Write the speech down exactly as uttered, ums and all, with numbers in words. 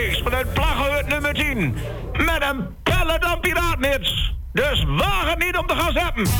rechtstreeks vanuit Plaggenhut nummer tien. Met een pelle dan piraatnits. Dus waag het niet om te gaan zetten.